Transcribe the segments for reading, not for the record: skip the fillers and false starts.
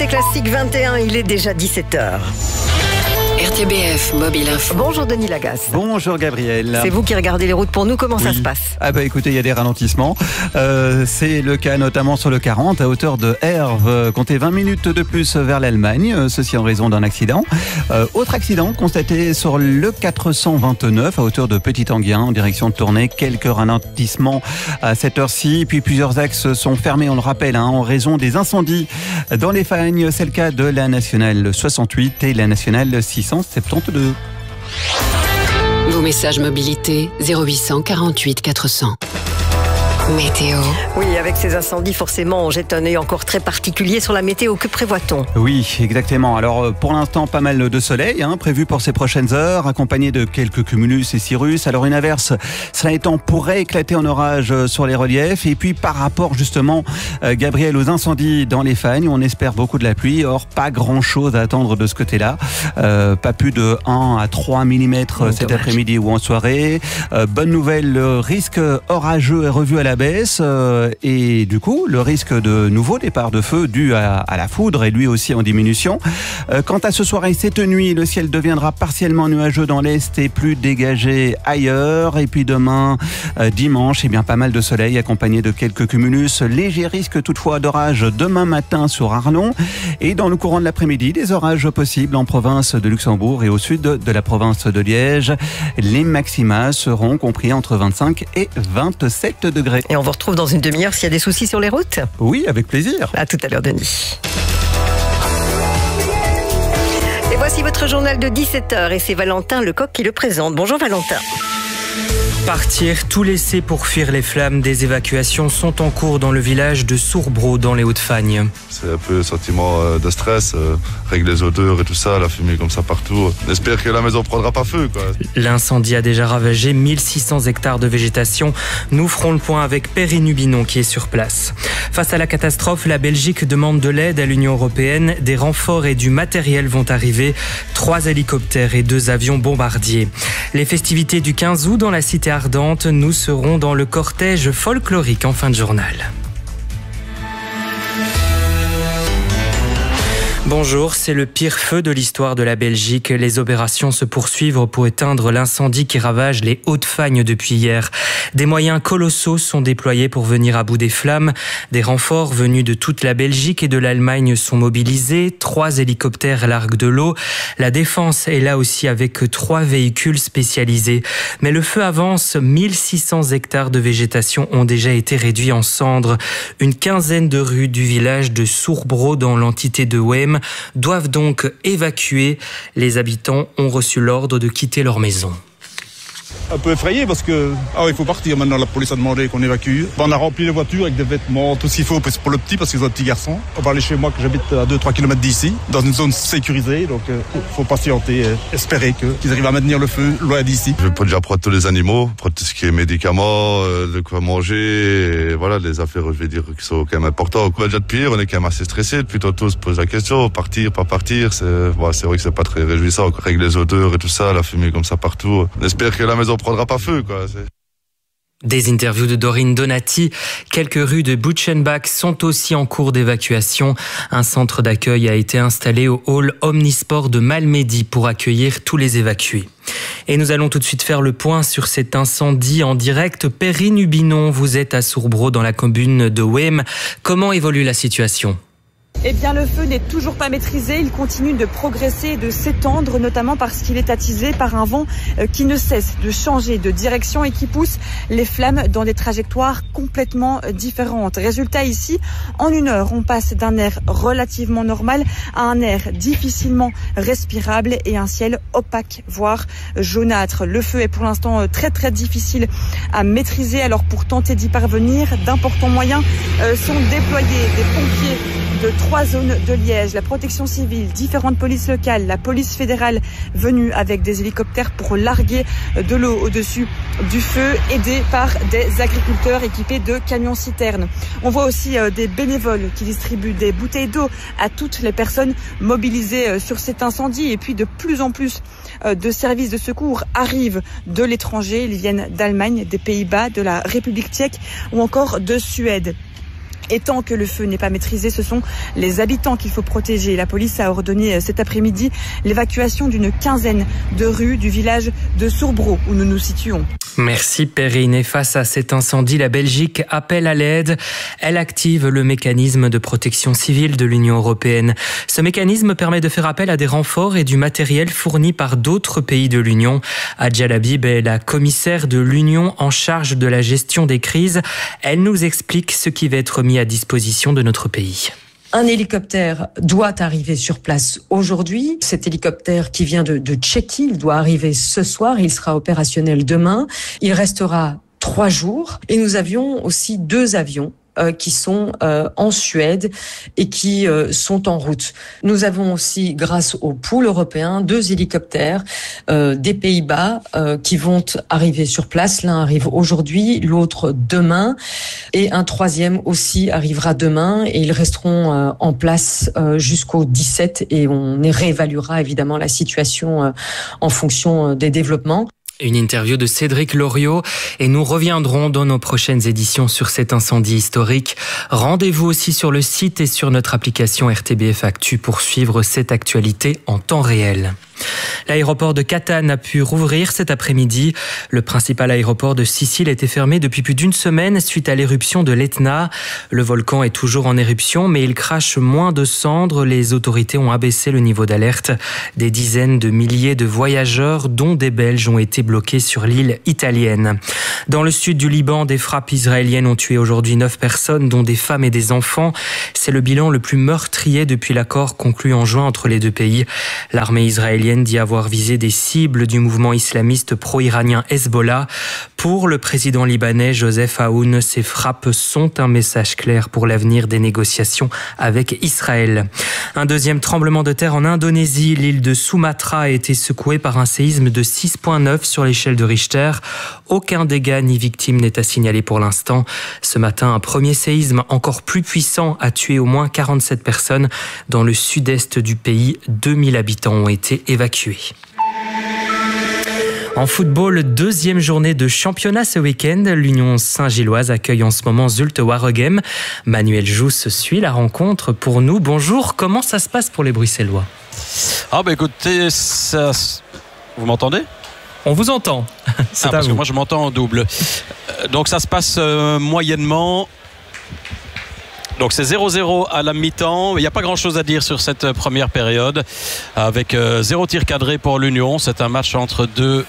RMC Classique 21, il est déjà 17h. RTBF Mobile Info. Bonjour Denis Lagasse. Bonjour Gabriel. C'est vous qui regardez les routes pour nous, comment ça se passe? Écoutez, il y a des ralentissements. C'est le cas notamment sur le 40 à hauteur de Herve. Comptez 20 minutes de plus vers l'Allemagne, ceci en raison d'un accident. Autre accident constaté sur le 429 à hauteur de Petit-Anguien en direction de Tournai. Quelques ralentissements à cette heure-ci. Puis plusieurs axes sont fermés, on le rappelle, en raison des incendies dans les Fagnes. C'est le cas de la nationale 68 et la nationale 672. Vos messages mobilité 0800 48 400. Météo. Oui, avec ces incendies, forcément, on jette un œil encore très particulier sur la météo. Que prévoit-on? Oui, exactement. Alors, pour l'instant, pas mal de soleil prévu pour ces prochaines heures, accompagné de quelques cumulus et cirrus. Alors, une averse, cela étant, pourrait éclater en orage sur les reliefs. Et puis, par rapport, justement, Gabriel, aux incendies dans les Fagnes, on espère beaucoup de la pluie. Or, pas grand-chose à attendre de ce côté-là. Pas plus de 1 à 3 mm cet après-midi ou en soirée. Bonne nouvelle, le risque orageux est revu à la baisse et du coup le risque de nouveau départ de feu dû à la foudre est lui aussi en diminution. Quant à ce soir et cette nuit, le ciel deviendra partiellement nuageux dans l'est et plus dégagé ailleurs. Et puis demain, dimanche, pas mal de soleil accompagné de quelques cumulus. Léger risque toutefois d'orage demain matin sur Arlon et dans le courant de l'après-midi, des orages possibles en province de Luxembourg et au sud de la province de Liège. Les maxima seront compris entre 25 et 27 degrés. Et on vous retrouve dans une demi-heure s'il y a des soucis sur les routes? Oui, avec plaisir. À tout à l'heure, Denis. Et voici votre journal de 17h et c'est Valentin Lecoq qui le présente. Bonjour Valentin. Partir, tout laisser pour fuir les flammes. Des évacuations sont en cours dans le village de Sourbro, dans les Hauts-de-Fagne. C'est un peu le sentiment de stress, avec les odeurs et tout ça, la fumée comme ça partout. On espère que la maison ne prendra pas feu, quoi. L'incendie a déjà ravagé 1600 hectares de végétation. Nous ferons le point avec Perry Nubinon qui est sur place. Face à la catastrophe, la Belgique demande de l'aide à l'Union européenne. Des renforts et du matériel vont arriver. 3 hélicoptères et 2 avions bombardiers. Les festivités du 15 août dans la cité ardente, nous serons dans le cortège folklorique en fin de journal. Bonjour, c'est le pire feu de l'histoire de la Belgique. Les opérations se poursuivent pour éteindre l'incendie qui ravage les Hauts-de-Fagne depuis hier. Des moyens colossaux sont déployés pour venir à bout des flammes. Des renforts venus de toute la Belgique et de l'Allemagne sont mobilisés. 3 hélicoptères larguent de l'eau. La défense est là aussi avec 3 véhicules spécialisés. Mais le feu avance. 1600 hectares de végétation ont déjà été réduits en cendres. Une quinzaine de rues du village de Sourbro dans l'entité de Wem doivent donc évacuer. Les habitants ont reçu l'ordre de quitter leur maison. Un peu effrayé parce que il faut partir maintenant, la police a demandé qu'on évacue. On a rempli les voitures avec des vêtements, tout ce qu'il faut pour le petit parce qu'ils ont un petit garçon. On va aller chez moi que j'habite à 2-3 km d'ici, dans une zone sécurisée, donc faut patienter, espérer qu'ils arrivent à maintenir le feu loin d'ici. Je peux déjà prendre tous les animaux, prendre tout ce qui est médicaments, de quoi manger, et voilà, les affaires, je vais dire, qui sont quand même importantes. Déjà de pire, on est quand même assez stressé, depuis tantôt on se pose la question, partir, pas partir, c'est vrai que c'est pas très réjouissant, avec les odeurs et tout ça, la fumée comme ça partout. On espère que la maison prendra pas feu, quoi. Des interviews de Dorine Donati. Quelques rues de Butchenbach sont aussi en cours d'évacuation. Un centre d'accueil a été installé au hall Omnisport de Malmedy pour accueillir tous les évacués. Et nous allons tout de suite faire le point sur cet incendie en direct. Perry Nubinon, vous êtes à Sourbro dans la commune de Wem. Comment évolue la situation ? Eh bien, le feu n'est toujours pas maîtrisé. Il continue de progresser et de s'étendre, notamment parce qu'il est attisé par un vent qui ne cesse de changer de direction et qui pousse les flammes dans des trajectoires complètement différentes. Résultat ici, en 1 heure, on passe d'un air relativement normal à un air difficilement respirable et un ciel opaque, voire jaunâtre. Le feu est pour l'instant très très difficile à maîtriser. Alors pour tenter d'y parvenir, d'importants moyens sont déployés. Des pompiers de 3 zones de Liège, la protection civile, différentes polices locales, la police fédérale venue avec des hélicoptères pour larguer de l'eau au-dessus du feu, aidés par des agriculteurs équipés de camions-citernes. On voit aussi des bénévoles qui distribuent des bouteilles d'eau à toutes les personnes mobilisées sur cet incendie. Et puis de plus en plus de services de secours arrivent de l'étranger. Ils viennent d'Allemagne, des Pays-Bas, de la République tchèque ou encore de Suède. Et tant que le feu n'est pas maîtrisé, ce sont les habitants qu'il faut protéger. La police a ordonné cet après-midi l'évacuation d'une quinzaine de rues du village de Sourbro où nous nous situons. Merci Perrine. Et face à cet incendie, la Belgique appelle à l'aide. Elle active le mécanisme de protection civile de l'Union européenne. Ce mécanisme permet de faire appel à des renforts et du matériel fourni par d'autres pays de l'Union. Adja Labib est la commissaire de l'Union en charge de la gestion des crises. Elle nous explique ce qui va être mis à disposition de notre pays. Un hélicoptère doit arriver sur place aujourd'hui. Cet hélicoptère qui vient de Tchéquie, il doit arriver ce soir. Il sera opérationnel demain. Il restera 3 jours. Et nous avions aussi 2 avions qui sont en Suède et qui sont en route. Nous avons aussi, grâce au pool européen, 2 hélicoptères des Pays-Bas qui vont arriver sur place. L'un arrive aujourd'hui, l'autre demain, et un 3e aussi arrivera demain, et ils resteront en place jusqu'au 17, et on réévaluera évidemment la situation en fonction des développements. Une interview de Cédric Loriot, et nous reviendrons dans nos prochaines éditions sur cet incendie historique. Rendez-vous aussi sur le site et sur notre application RTBF Actu pour suivre cette actualité en temps réel. L'aéroport de Catane a pu rouvrir cet après-midi. Le principal aéroport de Sicile était fermé depuis plus d'1 semaine suite à l'éruption de l'Etna. Le volcan est toujours en éruption, mais il crache moins de cendres. Les autorités ont abaissé le niveau d'alerte. Des dizaines de milliers de voyageurs, dont des Belges, ont été bloqués sur l'île italienne. Dans le sud du Liban, des frappes israéliennes ont tué aujourd'hui 9 personnes, dont des femmes et des enfants. C'est le bilan le plus meurtrier depuis l'accord conclu en juin entre les 2 pays. L'armée israélienne dit avoir visé des cibles du mouvement islamiste pro-iranien Hezbollah. Pour le président libanais Joseph Aoun, ces frappes sont un message clair pour l'avenir des négociations avec Israël. Un deuxième tremblement de terre en Indonésie. L'île de Sumatra a été secouée par un séisme de 6,9 sur l'échelle de Richter. Aucun dégât ni victime n'est à signaler pour l'instant. Ce matin, un premier séisme encore plus puissant a tué au moins 47 personnes. Dans le sud-est du pays, 2000 habitants ont été évacués. En football, 2e journée de championnat ce week-end. L'Union Saint-Gilloise accueille en ce moment Zulte Waregem. Manuel Jousse suit la rencontre pour nous. Bonjour, comment ça se passe pour les Bruxellois ? Écoutez, vous m'entendez ? On vous entend. Parce que moi je m'entends en double. Donc ça se passe moyennement. Donc c'est 0-0 à la mi-temps. Il n'y a pas grand-chose à dire sur cette première période. Avec 0 tir cadré pour l'Union. C'est un match entre 2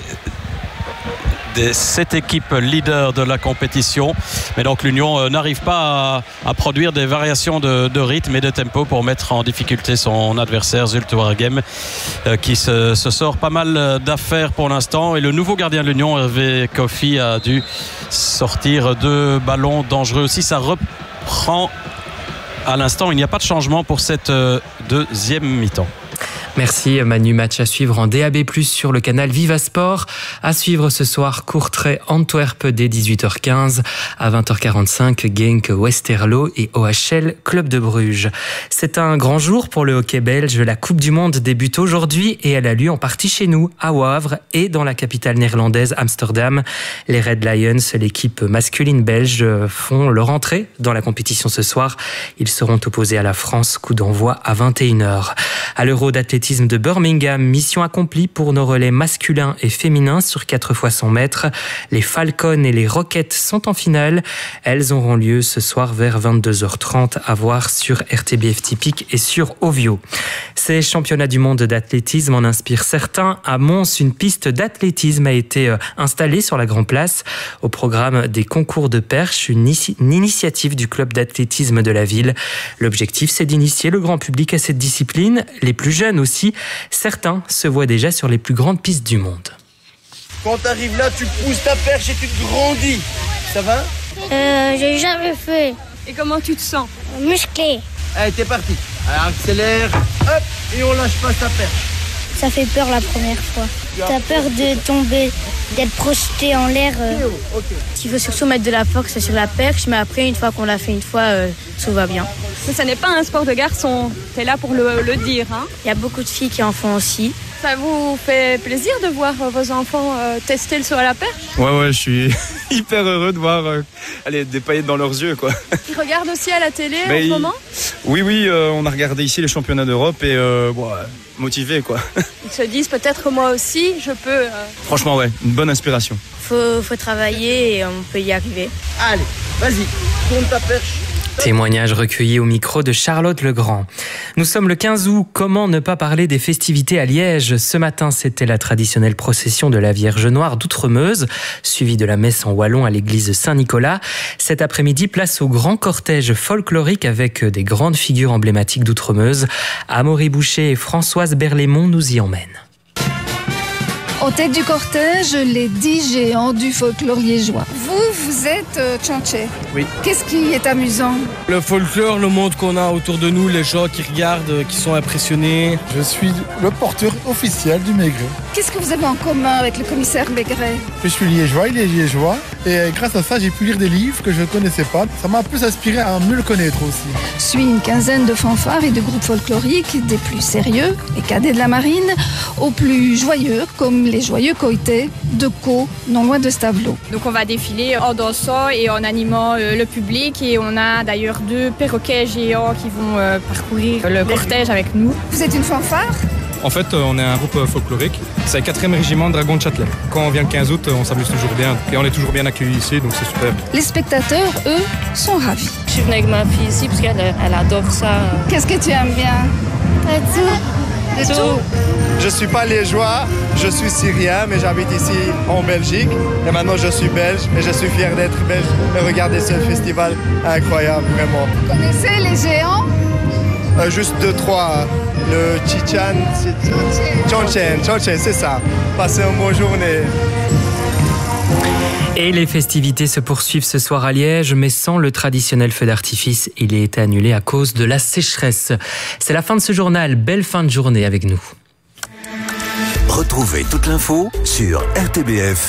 des 7 équipes leaders de la compétition. Mais donc l'Union n'arrive pas à produire des variations de rythme et de tempo pour mettre en difficulté son adversaire Zulte Waregem, qui se sort pas mal d'affaires pour l'instant. Et le nouveau gardien de l'Union, Hervé Kofi, a dû sortir 2 ballons dangereux aussi. Ça reprend à l'instant. Il n'y a pas de changement pour cette deuxième mi-temps. Merci Manu, match à suivre en DAB+, sur le canal Viva Sport. À suivre ce soir, Courtrai-Antwerp dès 18h15. À 20h45, Genk Westerlo et OHL Club de Bruges. C'est un grand jour pour le hockey belge. La Coupe du Monde débute aujourd'hui et elle a lieu en partie chez nous, à Wavre et dans la capitale néerlandaise, Amsterdam. Les Red Lions, l'équipe masculine belge, font leur entrée dans la compétition ce soir. Ils seront opposés à la France, coup d'envoi à 21h. À l'Euro d'athlétisme de Birmingham, mission accomplie pour nos relais masculins et féminins sur 4 x 100 mètres. Les Falcons et les Rockets sont en finale. Elles auront lieu ce soir vers 22h30 à voir sur RTBF Typique et sur Ovio. Ces championnats du monde d'athlétisme en inspirent certains. À Mons, une piste d'athlétisme a été installée sur la Grand Place. Au programme des concours de perche, une initiative du club d'athlétisme de la ville. L'objectif, c'est d'initier le grand public à cette discipline, les plus jeunes aussi. Certains se voient déjà sur les plus grandes pistes du monde. Quand tu arrives là, tu pousses ta perche et tu te grandis. Ça va ? J'ai jamais fait. Et comment tu te sens ? Musclé. Allez, t'es parti. Alors, accélère, hop, et on lâche pas ta perche. Ça fait peur la première fois. T'as peur de tomber, d'être projeté en l'air. Il faut surtout mettre de la force sur la perche, mais après, une fois qu'on l'a fait une fois, tout va bien. Mais ça n'est pas un sport de garçon, t'es là pour le dire. Hein. Il y a beaucoup de filles qui en font aussi. Ça vous fait plaisir de voir vos enfants tester le saut à la perche? Ouais, je suis hyper heureux de voir des paillettes dans leurs yeux, quoi. Ils regardent aussi à la télé en ce moment? Oui, on a regardé ici les championnats d'Europe et motivés, quoi. Ils se disent peut-être que moi aussi, je peux... Franchement, ouais, une bonne inspiration. Faut travailler et on peut y arriver. Allez, vas-y, tourne ta perche. Témoignage recueilli au micro de Charlotte Legrand. Nous sommes le 15 août, comment ne pas parler des festivités à Liège? Ce matin, c'était la traditionnelle procession de la Vierge Noire d'Outremeuse, suivie de la messe en wallon à l'église Saint-Nicolas. Cet après-midi, place au grand cortège folklorique avec des grandes figures emblématiques d'Outremeuse. Amaury Boucher et Françoise Berlaymont nous y emmènent. En tête du cortège, les 10 géants du folklore liégeois. Vous êtes Tchanché. Oui. Qu'est-ce qui est amusant? Le folklore, le monde qu'on a autour de nous, les gens qui regardent, qui sont impressionnés. Je suis le porteur officiel du Maigret. Qu'est-ce que vous avez en commun avec le commissaire Maigret? Je suis liégeois, il est liégeois. Et grâce à ça, j'ai pu lire des livres que je ne connaissais pas. Ça m'a plus inspiré à mieux le connaître aussi. Suit une quinzaine de fanfares et de groupes folkloriques, des plus sérieux, les cadets de la marine, aux plus joyeux, comme les joyeux coïtés de Caux, non loin de Stavelot. Donc on va défiler en dansant et en animant le public, et on a d'ailleurs 2 perroquets géants qui vont parcourir le cortège avec nous. Vous êtes une fanfare? En fait, on est un groupe folklorique. C'est le 4e régiment de Dragons de Châtelet. Quand on vient le 15 août, on s'amuse toujours bien. Et on est toujours bien accueillis ici, donc c'est super. Les spectateurs, eux, sont ravis. Je suis venue avec ma fille ici parce qu'elle adore ça. Qu'est-ce que tu aimes bien? Tout. Je suis pas liégeois, je suis syrien, mais j'habite ici en Belgique. Et maintenant, je suis belge et je suis fier d'être belge et regarder ce festival incroyable, vraiment. Vous connaissez les géants? Juste 2-3. Le Chichan, Tchanché, c'est ça. Passez une bonne journée. Et les festivités se poursuivent ce soir à Liège, mais sans le traditionnel feu d'artifice. Il a été annulé à cause de la sécheresse. C'est la fin de ce journal. Belle fin de journée avec nous. Retrouvez toute l'info sur RTBF.